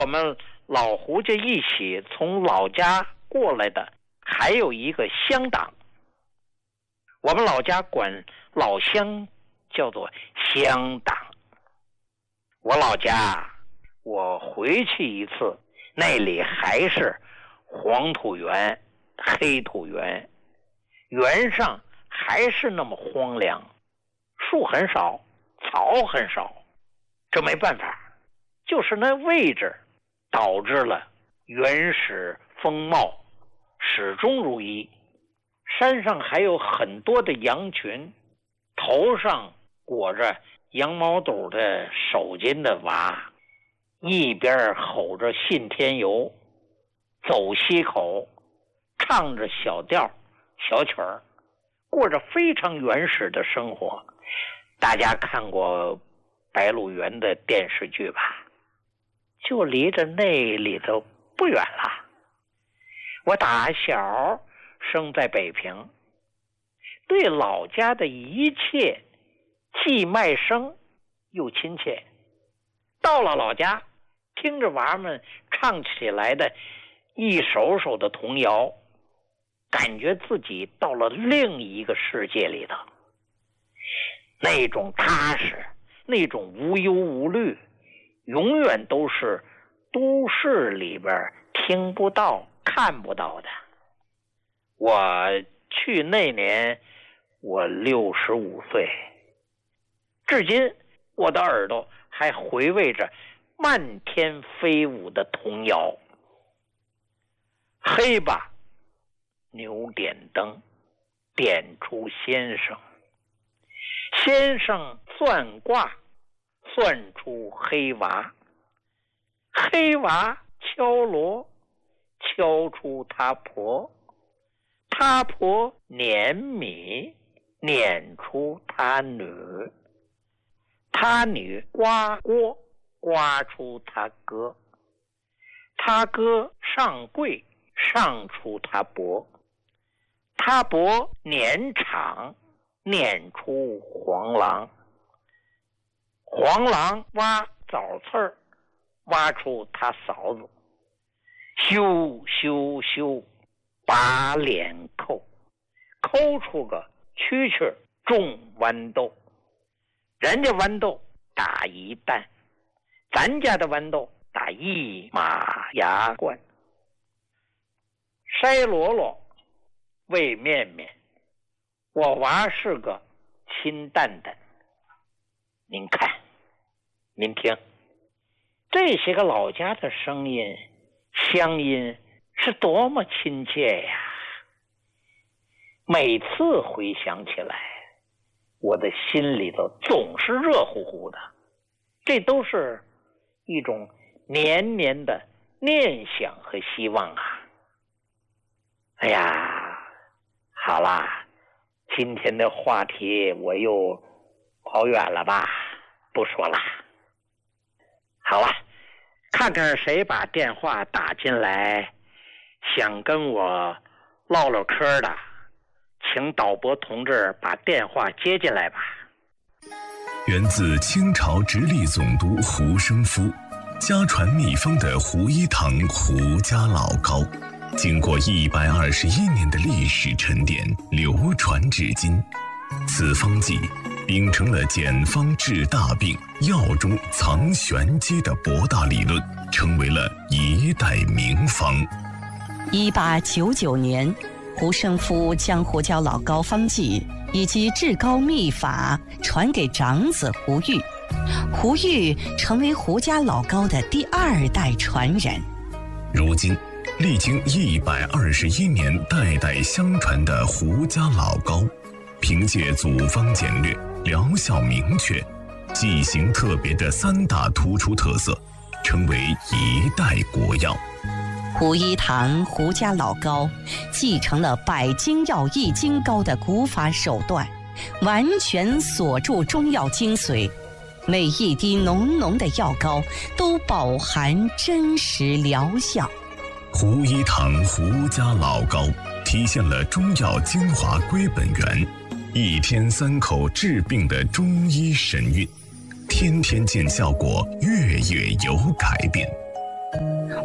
我们老胡家一起从老家过来的还有一个乡党，我们老家管老乡叫做乡党。我老家我回去一次，那里还是黄土原黑土原，原上还是那么荒凉，树很少，草很少。这没办法，就是那位置导致了原始风貌始终如一。山上还有很多的羊群，头上裹着羊毛肚的手巾的娃，一边吼着信天游，走西口，唱着小调小曲儿，过着非常原始的生活。大家看过白鹿原的电视剧吧？就离着那里头不远了。我打小生在北平，对老家的一切既陌生又亲切。到了老家，听着娃们唱起来的一首首的童谣，感觉自己到了另一个世界里头。那种踏实，那种无忧无虑，永远都是都市里边听不到看不到的。我去那年我65岁，至今我的耳朵还回味着漫天飞舞的童谣。黑吧牛点灯，点出先生，先生算卦，算出黑娃，黑娃敲锣，敲出他婆，他婆碾米，碾出他女，他女刮锅，刮出他哥，他哥上柜，上出他伯，他伯撵场，撵出黄狼，黄狼挖枣刺儿，挖出他嫂子，羞羞羞，把脸抠，抠出个蛐蛐种豌豆。人家豌豆打一担，咱家的豌豆打一马牙罐。筛箩箩，喂面面，我娃是个亲蛋蛋。您看，您听，这些个老家的声音乡音是多么亲切呀！每次回想起来，我的心里头总是热乎乎的。这都是一种绵绵的念想和希望啊！哎呀，好啦，今天的话题我又跑远了吧，不说了。好了，看看谁把电话打进来，想跟我唠唠嗑的，请导播同志把电话接进来吧。 源自清朝直隶总督胡生夫，家传秘方的胡一堂胡家老膏，经过121年的历史沉淀，流传至今。此方剂秉承了简方治大病、药中藏玄机的博大理论，成为了一代名方。 1899年，胡生夫将胡椒老膏方剂以及治膏秘法传给长子胡玉，胡玉成为胡家老膏的第2代传人。 如今历经121年代代相传的胡家老膏，凭借组方简略、疗效明确、剂型特别的3大突出特色，成为一代国药。 胡一堂胡家老膏继承了百金药易筋膏的古法手段，完全锁住中药精髓，每一滴浓浓的药膏都饱含真实疗效。 胡一堂胡家老膏体现了中药精华归本源，一天3口治病的中医神韵，天天见效果，月月有改变。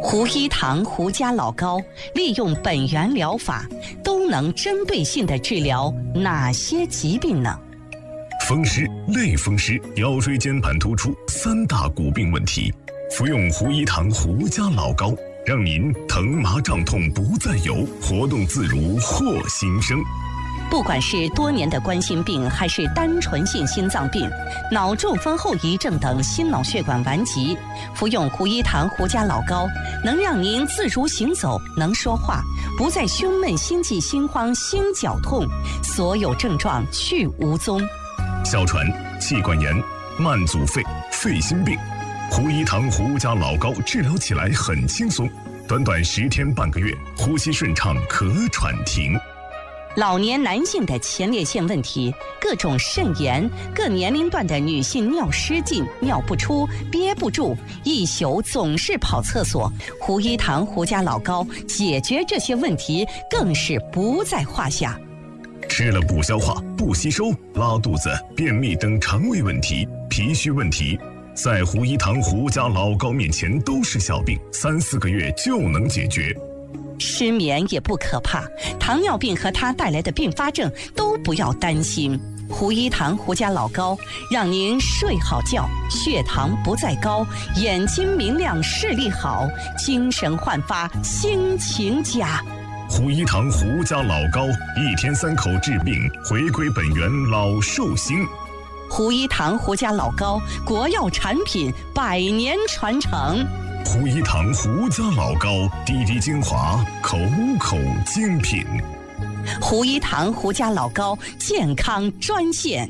胡一堂胡家老膏利用本源疗法，都能针对性地治疗哪些疾病呢？ 风湿、类风湿、腰椎间盘突出3大骨病问题，服用胡一堂胡家老膏，让您疼麻胀痛不再有，活动自如获新生。 不管是多年的冠心病，还是单纯性心脏病、脑中风后遗症等心脑血管顽疾，服用胡一堂胡家老膏，能让您自如行走，能说话，不再胸闷、心悸、心慌、心绞痛，所有症状去无踪。 哮喘、气管炎、慢阻肺、肺心病，胡一堂胡家老膏治疗起来很轻松，短短10天半个月，呼吸顺畅，咳喘停。 老年男性的前列腺问题，各种肾炎，各年龄段的女性尿失禁、尿不出、憋不住，一宿总是跑厕所，胡一堂胡家老膏解决这些问题更是不在话下。 吃了不消化、不吸收、拉肚子、便秘等肠胃问题、脾虚问题，在胡一堂胡家老膏面前都是小病，3、4个月就能解决。 失眠也不可怕，糖尿病和它带来的并发症都不要担心。胡一堂胡家老膏让您睡好觉，血糖不再高，眼睛明亮，视力好，精神焕发，心情佳。 胡一堂胡家老膏，1天3口治病，回归本源，老寿星。 胡一堂胡家老膏，国药产品，100年传承。 胡一堂胡家老膏，滴滴精华，口口精品。 胡一堂胡家老膏健康专线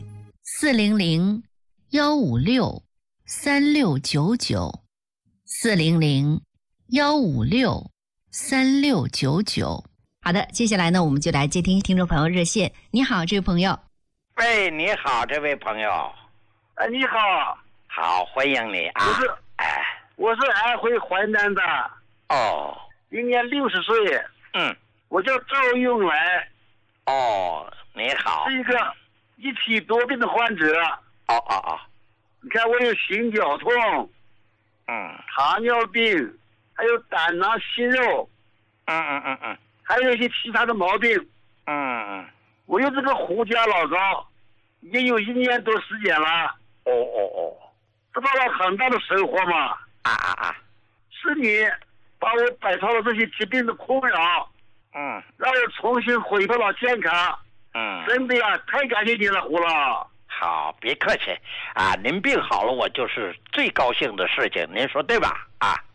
400-156-3699，400-156-3699。好的，接下来呢，我们就来接听听众朋友热线。你好，这位朋友。 喂，你好，这位朋友。 你好。 好，欢迎你啊。 我是安徽淮南的。 哦。 今年60岁。我叫赵永来。 哦，你好。 是一个一体多病的患者。你看我有心绞痛，糖尿病，还有胆囊息肉，还有一些其他的毛病。我用这个胡家老膏已经有1年多时间了。得到了很大的收获嘛。是你把我摆脱了这些疾病的困扰，让我重新恢复了健康。真的呀，太感谢你了，胡老。 好，别客气啊，您病好了，我就是最高兴的事情，您说对吧？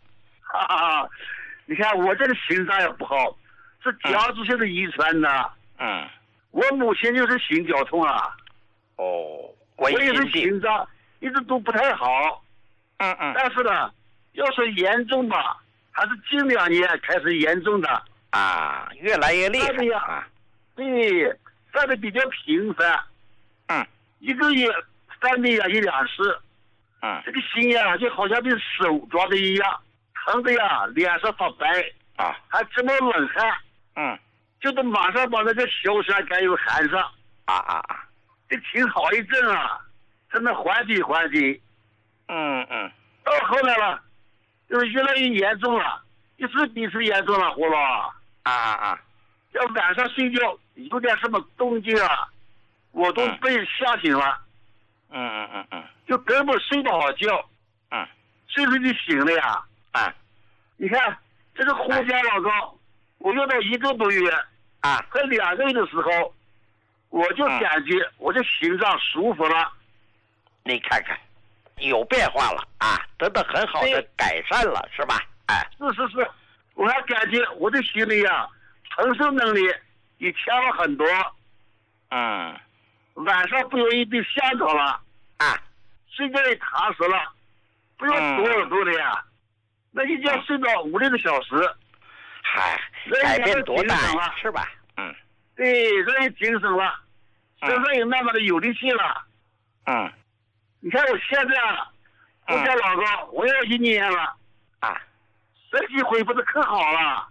你看我这个心脏也不好，是家族性的遗传的。我母亲就是心绞痛啊。我也是心脏一直都不太好。但是呢，要是严重吧，还是近2年开始严重的。 越来越厉害。 对，犯的比较频繁。1个月犯的呀1-2次。这个心呀就好像被手抓的一样，疼的呀脸上发白，还直冒冷汗。就得马上把那个硝酸甘油含上。这挺好一阵啊，真的缓解缓解。到后来了，就是越来越严重了，一次比一次严重了，胡老。要晚上睡觉有点什么动静啊，我都被吓醒了。就根本睡不好觉。睡睡就醒了呀。你看这个胡家老膏，我用到1个多月，快2个月的时候，我就感觉我的心脏舒服了。 你看看，有变化了得到很好的改善了，是吧？ 是，我还感觉我的心里呀，承受能力也强了很多。晚上不容易被吓着了。睡觉也踏实了，不用左耳朵的呀。那一觉睡到5-6个小时。 改变多大呀，是吧？ 对，人也精神了，身上也慢慢的有力气了。你看我现在胡家老膏我要1年了。身体恢复的可好了。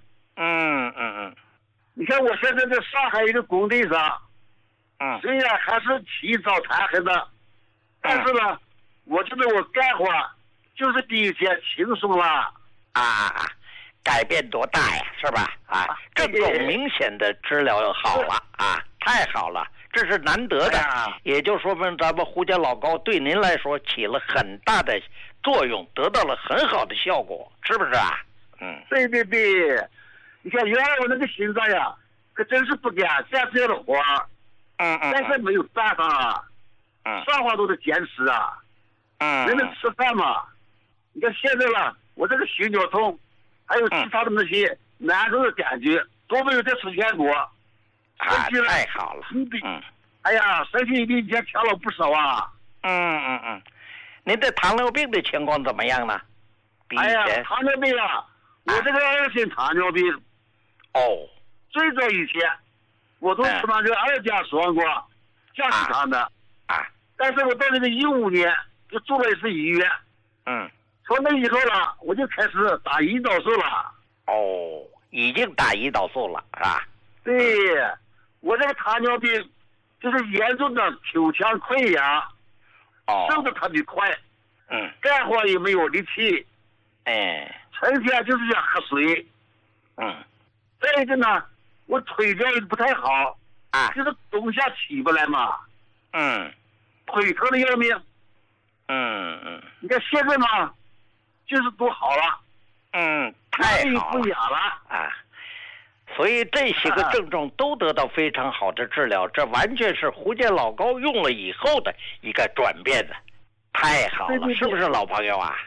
你看我现在在上海一个工地上，虽然还是起早贪黑的，但是呢，我觉得我干活就是比以前轻松了。 改变多大呀，是吧？啊，症状明显的治疗好了啊，太好了，这是难得的，也就说明咱们胡家老高对您来说起了很大的作用，得到了很好的效果，是不是啊？ 对，你看原来我那个心脏呀，可真是不敢干这样的活，但是没有办法啊，啥话都得坚持啊，人能吃饭嘛。你看现在了，我这个心绞痛，还有其他的那些难受的感觉都没有再出现过， 太好了， 哎呀，身体比以前强了不少啊。 您的糖尿病的情况怎么样呢？ 哎呀，糖尿病啊，我这个2型糖尿病。最早以前，我都吃那个2甲双胍降血糖的，但是我到那个15年就住了一次医院，从那以后了，我就开始打胰岛素了。 已经打胰岛素了啊？ 对，我这个糖尿病就是严重的口腔溃疡，瘦的特别快，干活也没有力气，成天就是想喝水，再一个呢，我腿脚也不太好，就是冬夏起不来嘛，腿疼的要命，你看现在嘛，就是都好了， 太好了， 不痒了啊，所以这些个症状都得到非常好的治疗，这完全是胡家老高用了以后的一个转变的，太好了， 对， 是不是老朋友啊？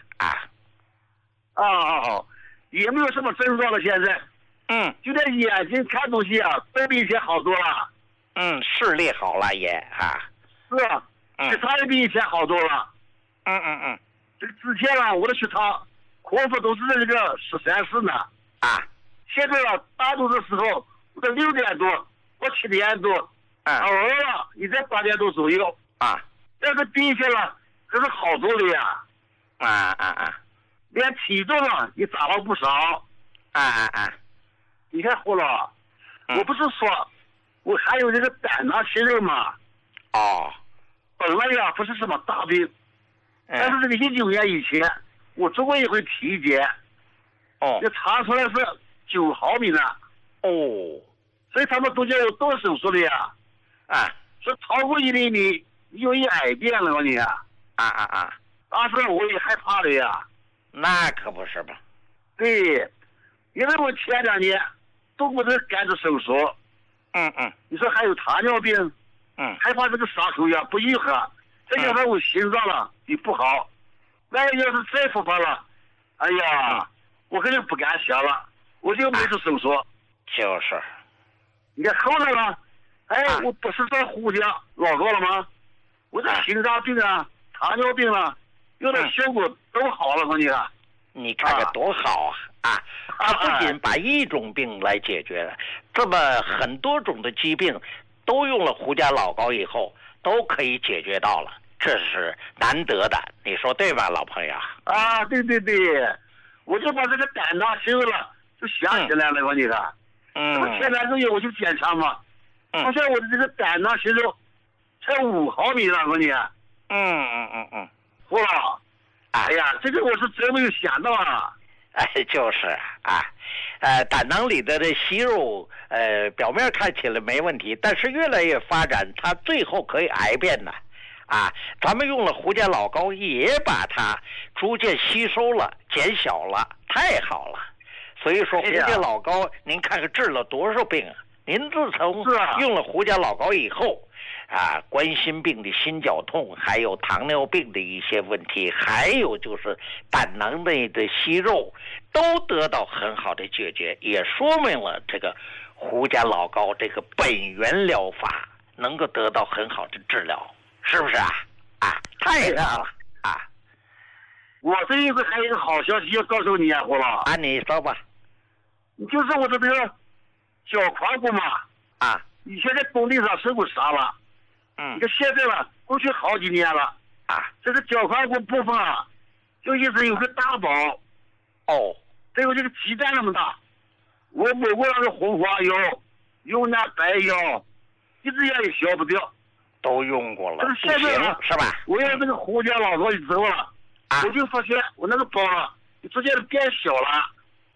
也没有什么症状了，现在。就连眼睛看东西啊，都比以前好多了。 视力好了也是啊，血糖也比以前好多了。这个之前啊，我的血糖空腹都是这个13、14呢。现在啊，大多的时候我到6点多到7点多，偶尔了你在8点多左右。但是比以前了可是好多了呀。连体重啊也长了不少。你看胡老，我不是说我还有这个胆囊息肉吗？本来呀不是什么大病，但是这个19年以前我做过一回体检，就查出来是9毫米呢。所以他们都叫我动手术的呀。说超过1厘米有一癌变了你啊。当时我也害怕了呀。 那可不是吧？ 对，因为我前2年做过这个肝子手术。你说还有糖尿病，害怕这个伤口呀不愈合，再加上我心脏了也不好，那要是再复发了，哎呀，我肯定不敢想了，我就没做手术。 就是， 你看后来了，我不是在胡家老高了吗？我这心脏病啊、糖尿病啊，用的效果都好了，你看。 你看看多好啊！他不仅把一种病来解决了，这么很多种的疾病都用了胡家老高以后都可以解决到了，这是难得的，你说对吧，老朋友？ 对，我就把这个胆囊息肉了就想起来了，你看，我前2个月我就检查嘛，发现我的这个胆囊息肉才5毫米了，你看。胡老。哎呀，这个我是真没有想到啊！ 就是胆囊里的这息肉，表面看起来没问题，但是越来越发展，它最后可以癌变的，咱们用了胡家老高，也把它逐渐吸收了、减小了，太好了。所以说胡家老高，您看看治了多少病啊！您自从用了胡家老高以后。冠心病的心绞痛，还有糖尿病的一些问题，还有就是胆囊内的息肉，都得到很好的解决，也说明了这个胡家老高这个本源疗法能够得到很好的治疗，是不是啊？太好了我这一回还有一个好消息要告诉你胡老。 你说吧。 就是我这个脚胯骨嘛，以前在工地上受过伤了。你看现在了，过去好几年了，这个脚胯骨部分就一直有个大包，得有这个鸡蛋那么大。我抹过那个红花药，用那白药，一直也消不掉。 都用过了， 这个现在是吧？ 我要这个胡家老高一走了，我就发现我那个包直接变小了。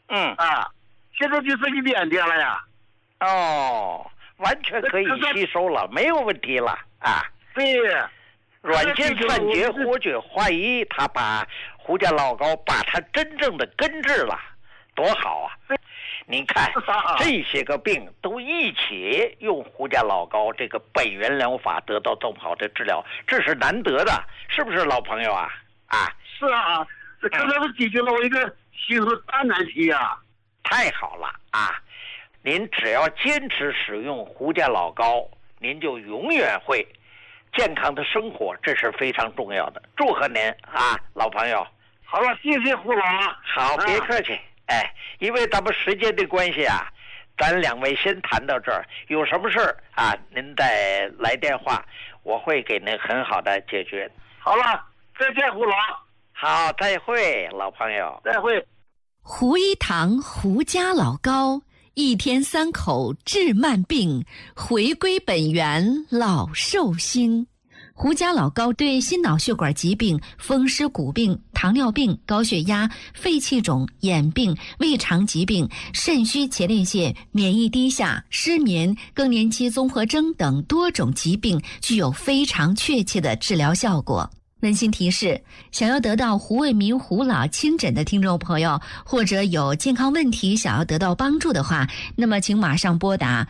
现在就是一点点了呀。 哦，完全可以吸收了，没有问题了啊。 对。 软件算结活血化瘀，他把胡家老高把它真正的根治了，多好啊！您看这些个病都一起用胡家老高这个本源疗法得到这么好的治疗，这是难得的，是不是老朋友啊？ 是啊，这可能是解决了我一个心头大难题啊！ 太好了啊！您只要坚持使用胡家老高，您就永远会健康的生活，这是非常重要的。祝贺您啊，老朋友！ 好了，谢谢胡老。 好，别客气。因为咱们时间的关系啊，咱两位先谈到这儿。有什么事儿啊，您再来电话，我会给您很好的解决。 好了，再见，胡老。 好，再会，老朋友。 再会。 胡一堂胡家老高，一天3口治慢病，回归本源老寿星。胡家老高对心脑血管疾病、风湿骨病、糖尿病、高血压、肺气肿、眼病、胃肠疾病、肾虚前列腺、免疫低下、失眠、更年期综合征等多种疾病具有非常确切的治疗效果。温馨提示：想要得到胡卫民胡老亲诊的听众朋友，或者有健康问题想要得到帮助的话，那么请马上拨打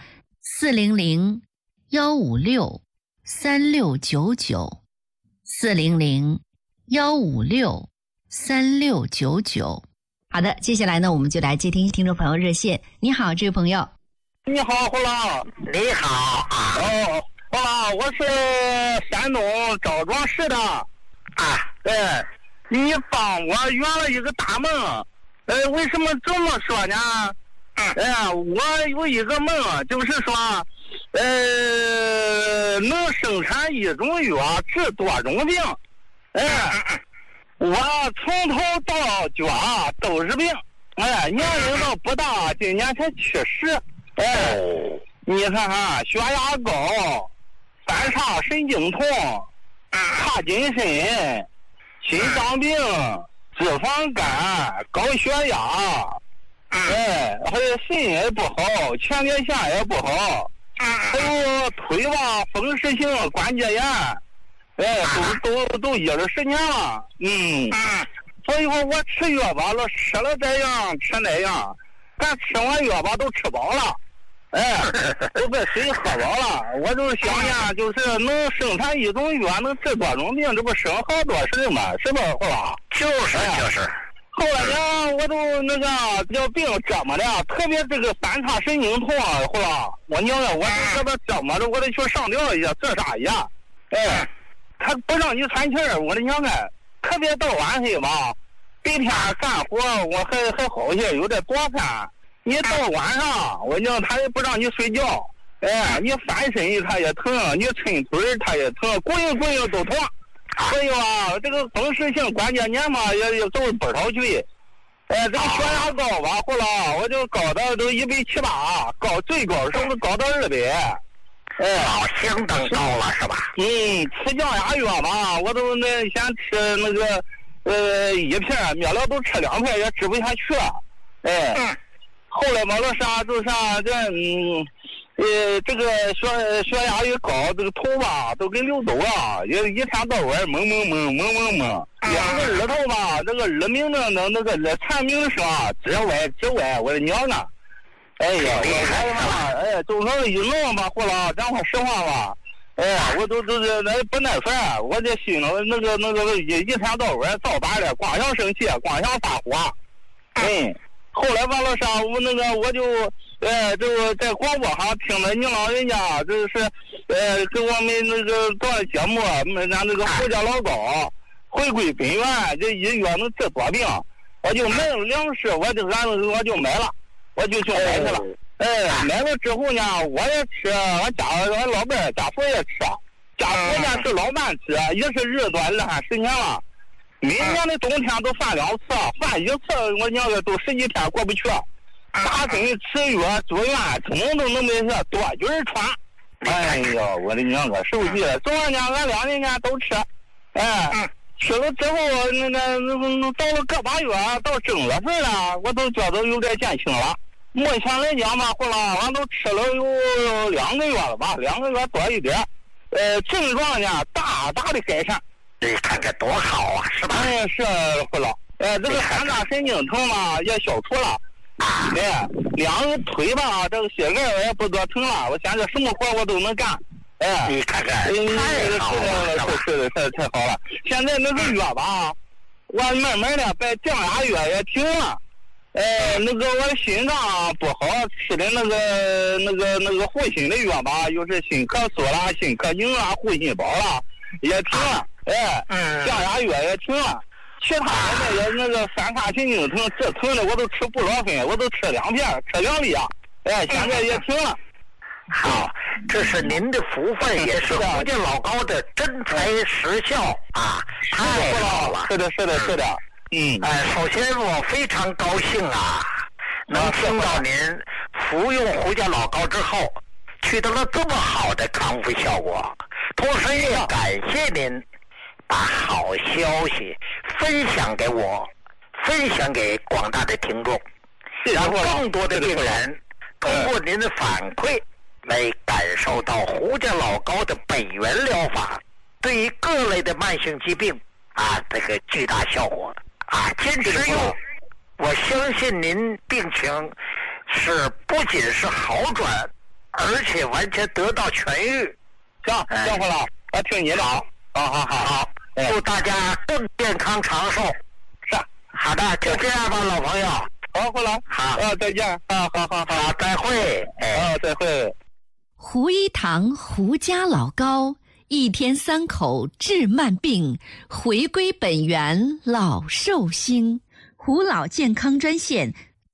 400-156-3699，400-156-3699。好的，接下来呢，我们就来接听听众朋友热线。你好，这位朋友。 你好，胡老。 你好啊。 胡老，我是山东枣庄市的。对，你帮我圆了一个大梦。为什么这么说呢？我有一个梦，就是说，能生产一种药治多种病。我从头到脚都是病。年龄都不大，今年才70。你看看，血压高，三叉神经痛，帕金森，心脏病，脂肪肝，高血压，还有肾也不好，前列腺也不好，还有腿吧风湿性关节炎，都10年了。所以说我吃药吧，吃了这样吃那样，但吃完药吧都吃饱了。都把水喝饱了，我就想呢，就是能生产一种药，能治多种病，这不省好多事吗？是不是，胡老？ 就是。 后来呢，我都那个这病折磨的，特别这个三叉神经痛，胡老，我娘呀，我这个折磨的，我得去上吊一下，自杀一下。他不让你喘气儿，我的娘啊，特别到晚黑吧，白天干活我还好些，有点多饭。你到晚上，我讲他也不让你睡觉，你翻身他也疼，你抻腿他也疼，滚都疼。所以啊，这个风湿性关节炎嘛，也走不少去。这个血压高吧，后来我就高到都170，高最高时候高到200。 相当高了是吧？ 吃降压药嘛，我都先吃那个1片，灭了都吃2片也吃不下去。后来嘛，那啥就啥这个血压一高，这个头吧都跟溜走了，也一天到晚蒙。两个耳朵吧，这个耳鸣的那个蝉鸣声直歪，我的娘啊！我就能一弄吧，后来讲话实话吧，我都那不耐烦，我这心里那个一天到晚造反的，光想生气，光想发火。后来完了啥，我就在广播上听了你老人家就是给我们那个做节目，咱那个胡家老高回归本源，这一药能治多病，我就买了粮食，我就买了，我就去买去了。买了之后呢，我也吃，我老伴家父也吃，家父呢是老伴吃，也是日子20-30年了。每年的冬天都犯2次，犯1次我娘的都10几天过不去，打针吃药住院通通都没事，多菌传。我的娘个手机，昨年俺2年都吃， 吃了之后，到了个把月，到正月份了，我都觉得有点减轻了。目前来讲吧，后来俺都吃了有2个月了吧，2个月多一点。症状呢大大的改善。 你看看多好啊，是吧？ 哎，是会了。这个三大神经疼嘛也消除了。2个腿吧，这个膝盖也不多疼了。我现在什么活我都能干。 你看看，太好了， 是的，太好了。现在那个药吧，我慢慢的把降压药也停了。我的心脏不好，吃的那个护心的药吧，又是心咳素啦、心咳宁啦、护心宝啦，也停了。降压药也停了。其他的那个三叉神经疼、这疼的我都吃布洛芬，我都吃2片，吃2粒啊。现在也停了。 好，这是您的福分，也是福建老高的真材实效啊！太好了， 是的。 首先我非常高兴啊，能听到您服用胡家老高之后取得了这么好的康复效果，同时也感谢您把好消息分享给我，分享给广大的听众，让更多的病人通过您的反馈来感受到胡家老高的本源疗法对于各类的慢性疾病这个巨大效果坚持用，我相信您病情是不仅是好转，而且完全得到痊愈。 行，辛苦了，我听你的。好， 祝大家更健康长寿。 是， 好的，就这样吧，老朋友。 好，回来。好，再见。好， 再会。 再会。 胡一堂胡家老高，一天3口治慢病，回归本源老寿星。胡老健康专线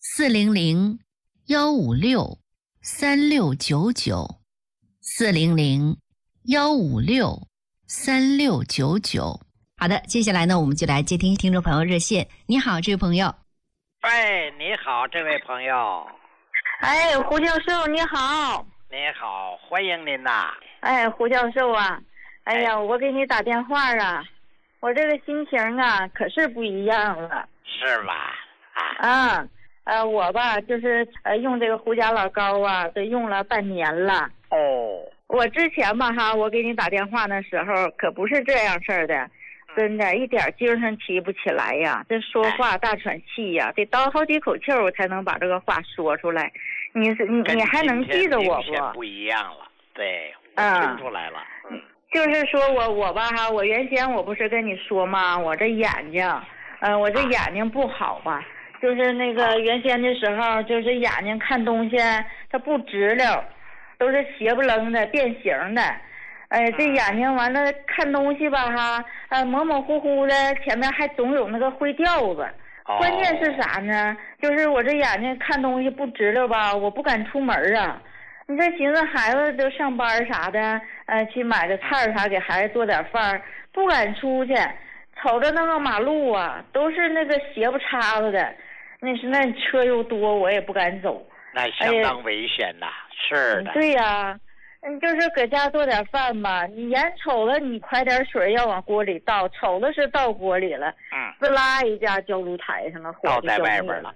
400-156-3699，400-156-3699。好的，接下来呢，我们就来接听听众朋友热线。你好，这位朋友。 你好，这位朋友。 胡教授你好。 你好，欢迎您呐。 胡教授啊，我给你打电话啊，我这个心情啊可是不一样了。 是吧？ 我吧就是用这个胡家老高啊，都用了半年了。我之前吧我给你打电话的时候可不是这样事儿的，真的一点精神提不起来呀，这说话大喘气呀，得倒好几口气我才能把这个话说出来。你还能记得我不？ 不一样了，对，我听出来了。 就是说我吧我原先我不是跟你说吗？我这眼睛，我这眼睛不好吧？就是那个原先的时候，就是眼睛看东西它不直溜，都是斜不楞的、变形的。这眼睛完了看东西吧模模糊糊的，前面还总有那个灰调子。关键是啥呢？就是我这眼睛看东西不直溜吧，我不敢出门啊。你这寻思孩子都上班啥的，去买个菜啥给孩子做点饭，不敢出去。瞅着那个马路啊，都是那个斜不叉子的，那车又多，我也不敢走。 那相当危险呐，是的。 对呀，就是搁家做点饭吧，你眼瞅了，你快点水要往锅里倒，瞅了是倒锅里了，滋啦一下浇炉台上了，火倒在外边了。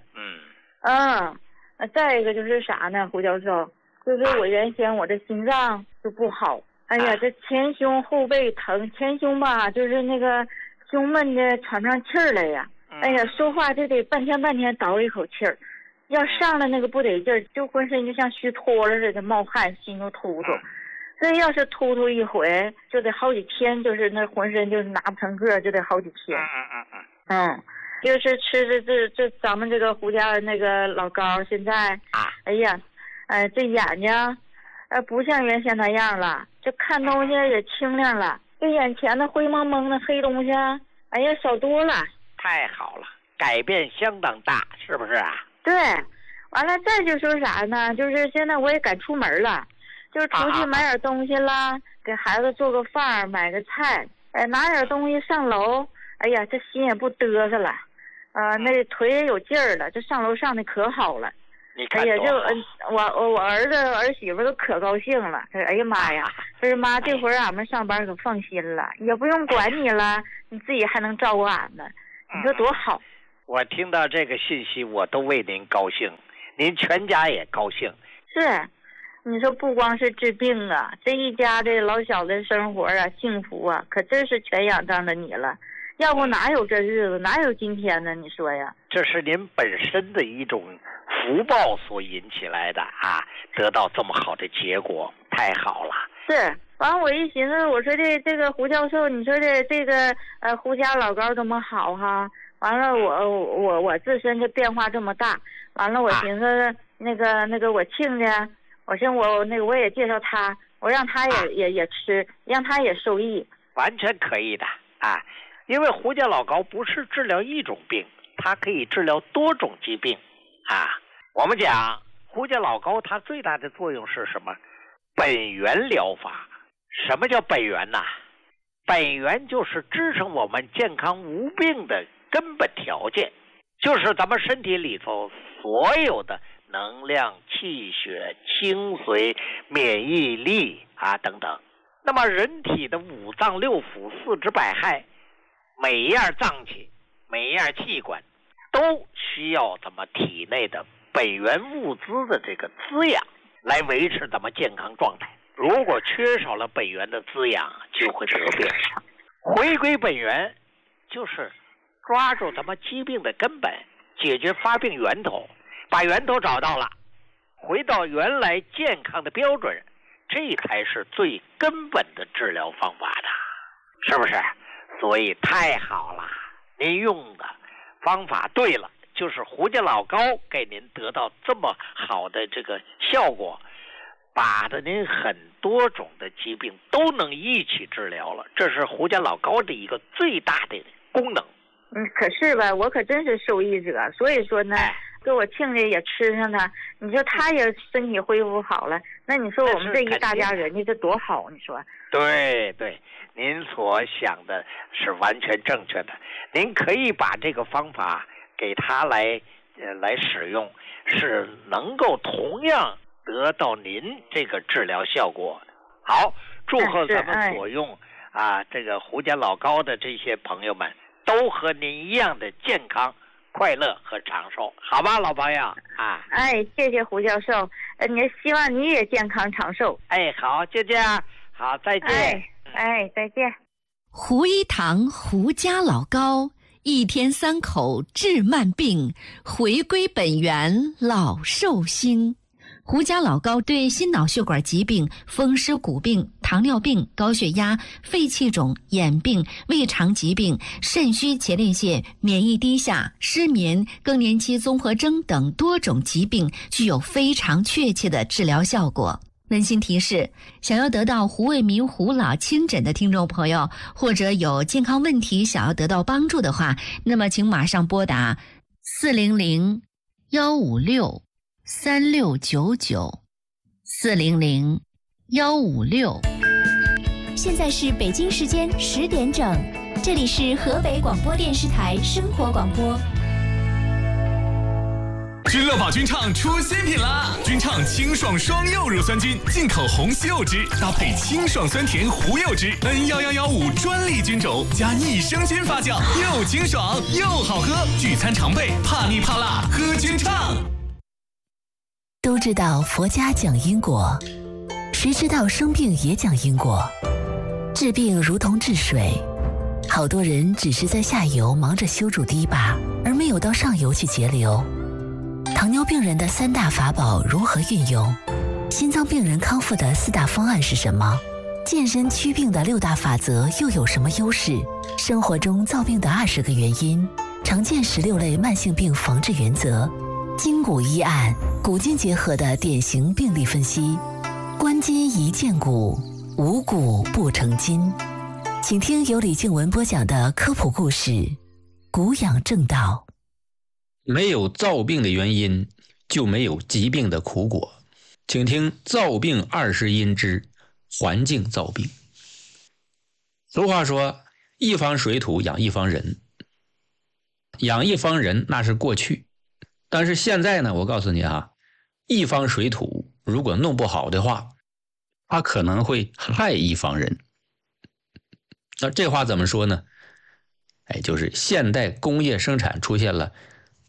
再一个就是啥呢，胡教授，就是我原先我这心脏就不好，这前胸后背疼，前胸吧就是那个胸闷的喘不上气儿来呀，说话就得半天倒一口气儿，要上了那个不得劲儿，就浑身就像虚脱了似的，冒汗，心又突突。这要是突一回，就得好几天，就是那浑身就是拿不成个，就得好几天。就是吃这咱们这个胡家那个老高，现在这眼睛不像原先那样了，这看东西也清亮了，这眼前的灰蒙蒙的黑东西少多了。 太好了，改变相当大，是不是啊？ 对，完了再就说啥呢，就是现在我也敢出门了，就是出去买点东西啦，给孩子做个饭，买个菜，拿点东西上楼，这心也不嘚瑟了，那腿也有劲儿了，这上楼上的可好了。 你看哎呀，我儿子儿媳妇都可高兴了，他说哎呀妈呀，他说妈这会儿俺们上班可放心了，也不用管你了，你自己还能照顾俺们，你说多好。 我听到这个信息我都为您高兴，您全家也高兴。 是，你说不光是治病啊，这一家的老小的生活啊幸福啊，可真是全仰仗着你了，要不哪有这日子，哪有今天呢？你说呀？这是您本身的一种福报所引起来的啊，得到这么好的结果，太好了。是，完我一寻思，我说这个胡教授，你说这个胡家老高这么好哈，完了我自身的变化这么大，完了我寻思那个我亲家，我寻我也介绍他，我让他也吃，让他也受益，完全可以的啊。因为胡家老高不是治疗一种病，它可以治疗多种疾病啊。我们讲胡家老高它最大的作用是什么？本源疗法。什么叫本源呢？本源就是支撑我们健康无病的根本条件，就是咱们身体里头所有的能量、气血、精髓、免疫力啊等等。那么人体的五脏六腑、四肢百骸，每一样脏器、每一样器官都需要咱们体内的本源物资的这个滋养来维持咱们健康状态。如果缺少了本源的滋养，就会得病。回归本源就是抓住咱们疾病的根本，解决发病源头，把源头找到了，回到原来健康的标准，这才是最根本的治疗方法的，是不是？所以太好了，您用的方法对了，就是胡家老高给您得到这么好的这个效果，把的您很多种的疾病都能一起治疗了，这是胡家老高的一个最大的功能。可是吧，我可真是受益者，所以说呢，给我亲家也吃上它，你说他也身体恢复好了，那你说我们这一大家人家这多好，你说？对对，您所想的是完全正确的，您可以把这个方法给他来使用，是能够同样得到您这个治疗效果。好，祝贺咱们所用这个胡家老高的这些朋友们都和您一样的健康、快乐和长寿，好吧，老朋友啊！谢谢胡教授，希望你也健康长寿。好，就这样，好，再见。再见。 胡一堂胡家老高，一天3口治慢病，回归本源老寿星。胡家老高对心脑血管疾病、风湿骨病、糖尿病、高血压、肺气肿、眼病、胃肠疾病、肾虚前列腺、免疫低下、失眠、更年期综合征等多种疾病具有非常确切的治疗效果。温馨提示，想要得到胡卫民胡老亲诊的听众朋友，或者有健康问题想要得到帮助的话，那么请马上拨打400-156-3699 400-156。 现在是北京时间10点整，这里是河北广播电视台生活广播。 君乐宝菌畅出新品啦！菌畅清爽双柚乳酸菌，进口红西柚汁搭配清爽酸甜胡柚汁 N1115专利菌种加益生菌发酵，又清爽又好喝，聚餐常备，怕腻怕辣喝菌畅。 都知道佛家讲因果，谁知道生病也讲因果？治病如同治水，好多人只是在下游忙着修筑堤坝，而没有到上游去节流。糖尿病人的3大法宝如何运用？心脏病人康复的4大方案是什么？健身祛病的6大法则又有什么优势？生活中造病的20个原因，常见16类慢性病防治原则，筋骨医案，古今结合的典型病例分析，观筋宜见骨，无骨不成筋。请听由李静文播讲的科普故事，骨养正道。 没有造病的原因，就没有疾病的苦果。请听造病20因之环境造病。俗话说，一方水土养一方人。养一方人那是过去，但是现在呢，我告诉你一方水土如果弄不好的话，它可能会害一方人。那这话怎么说呢？就是现代工业生产出现了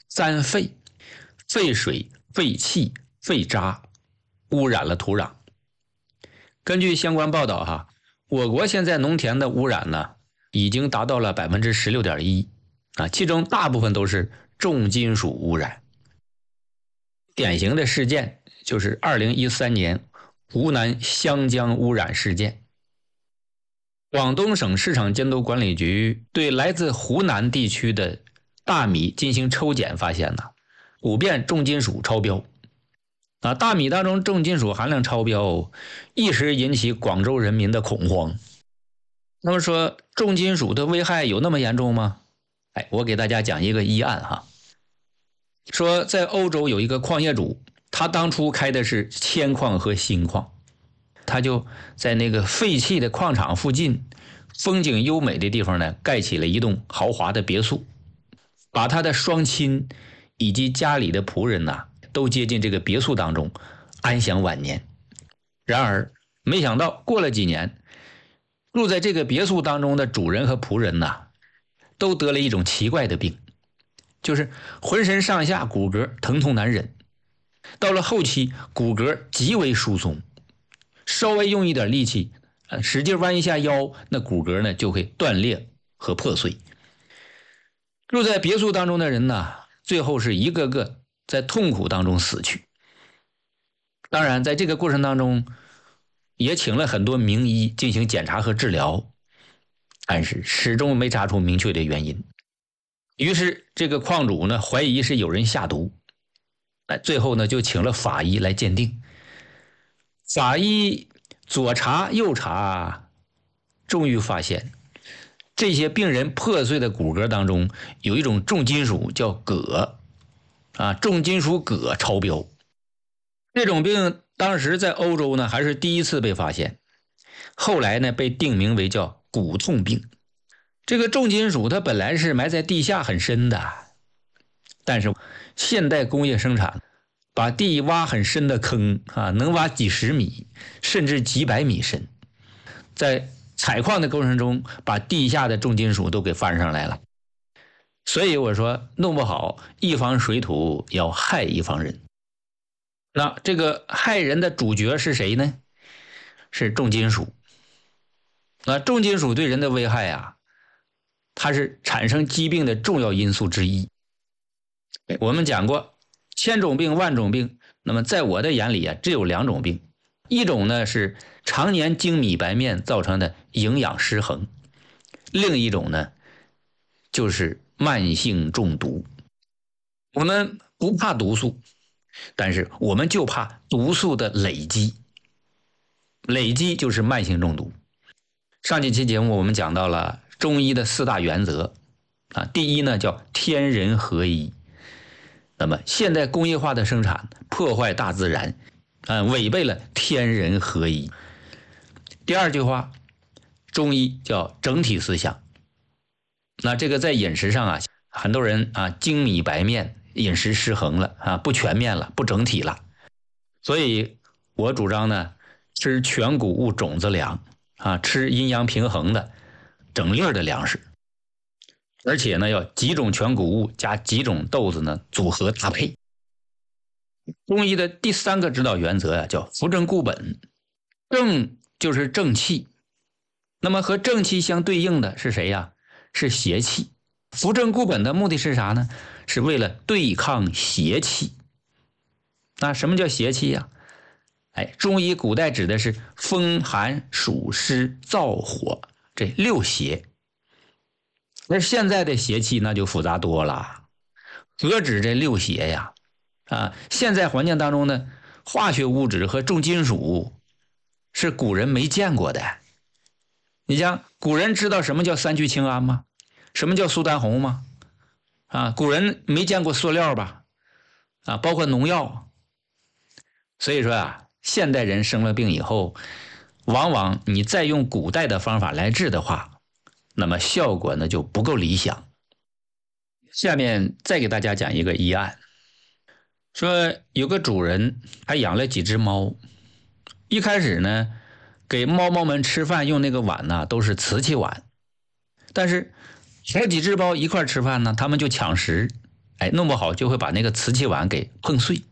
3废：废水、废气、废渣，污染了土壤。根据相关报道我国现在农田的污染呢，已经达到了 16.1%，其中大部分都是重金属污染。典型的事件就是2013年湖南湘江污染事件。广东省市场监督管理局对来自湖南地区的大米进行抽检，发现普遍重金属超标。大米当中重金属含量超标，一时引起广州人民的恐慌。那么说重金属的危害有那么严重吗？我给大家讲一个医案说在欧洲有一个矿业主，他当初开的是铅矿和锌矿，他就在那个废弃的矿场附近风景优美的地方呢，盖起了一栋豪华的别墅，把他的双亲以及家里的仆人都接进这个别墅当中，安享晚年。然而没想到过了几年，住在这个别墅当中的主人和仆人都得了一种奇怪的病，就是浑身上下骨骼疼痛难忍，到了后期骨骼极为疏松，稍微用一点力气使劲弯一下腰，那骨骼呢就会断裂和破碎。住在别墅当中的人最后是一个个在痛苦当中死去。当然在这个过程当中也请了很多名医进行检查和治疗，但是始终没查出明确的原因。于是这个矿主呢怀疑是有人下毒，最后呢就请了法医来鉴定。法医左查右查，终于发现这些病人破碎的骨骼当中有一种重金属叫铬重金属铬超标。这种病当时在欧洲呢还是第一次被发现，后来呢被定名为叫骨痛病。这个重金属它本来是埋在地下很深的，但是现代工业生产把地挖很深的坑能挖几十米甚至几百米深，在采矿的过程中把地下的重金属都给翻上来了。所以我说弄不好一方水土要害一方人。那这个害人的主角是谁呢？是重金属。那重金属对人的危害它是产生疾病的重要因素之一。我们讲过千种病万种病，那么在我的眼里只有2种病。一种呢是常年精米白面造成的营养失衡，另一种呢就是慢性中毒。我们不怕毒素，但是我们就怕毒素的累积，累积就是慢性中毒。上几期节目我们讲到了中医的4大原则第一呢叫天人合一。那么现代工业化的生产破坏大自然违背了天人合一。第二句话，中医叫整体思想。那这个在饮食上很多人精米白面，饮食失衡了不全面了，不整体了。所以我主张呢吃全谷物种子粮吃阴阳平衡的整粒的粮食，而且呢要几种全谷物加几种豆子呢组合搭配。中医的第3个指导原则叫扶正固本。正就是正气，那么和正气相对应的是谁呀？是邪气。扶正固本的目的是啥呢？是为了对抗邪气。那什么叫邪气呀？中医古代指的是风寒暑湿燥火这6邪。而现在的邪气那就复杂多了，何止这6邪呀？现在环境当中呢，化学物质和重金属是古人没见过的。你像古人知道什么叫3聚氰胺吗？什么叫苏丹红吗？古人没见过塑料吧？包括农药。所以说现代人生了病以后，往往你再用古代的方法来治的话，那么效果呢就不够理想。下面再给大家讲一个医案。 说有个主人还养了几只猫，一开始呢给猫猫们吃饭用那个碗呢都是瓷器碗，但是好几只猫一块吃饭呢，他们就抢食，弄不好就会把那个瓷器碗给碰碎。